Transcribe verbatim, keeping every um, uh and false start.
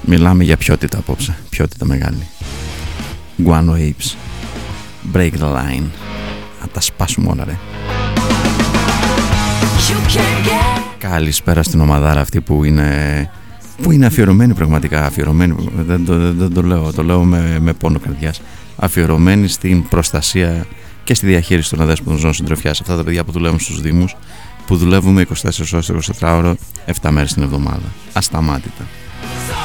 Μιλάμε για ποιότητα απόψε. Ποιότητα μεγάλη. Guano Apes. Break the line. Να τα σπάσουμε όλα, ρε. Καλησπέρα στην ομαδάρα αυτή που είναι, που είναι αφιερωμένη, πραγματικά αφιερωμένη. Δεν το, δεν, δεν το λέω, το λέω με, με πόνο καρδιάς. Αφιερωμένη στην προστασία και στη διαχείριση των αδέσποτων ζώων συντροφιάς. Αυτά τα παιδιά που δουλεύουν στους δήμους, που δουλεύουμε είκοσι τέσσερις ώρες το εικοσιτετράωρο, επτά μέρες την εβδομάδα. Ασταμάτητα.